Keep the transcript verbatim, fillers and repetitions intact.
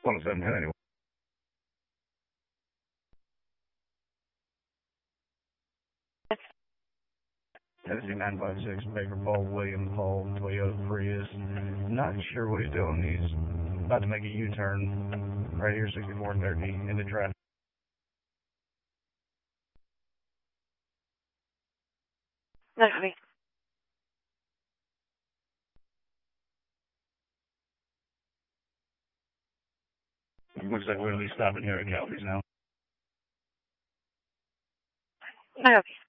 one oh seven anyway. Tennessee nine five six, Baker Ball, William Hall, Toyota Prius. Not sure what he's doing. He's about to make a U-turn right here, sixty-four thirty, into traffic. No copy. Looks like we're going to be stopping here at Calvi's now. No copy.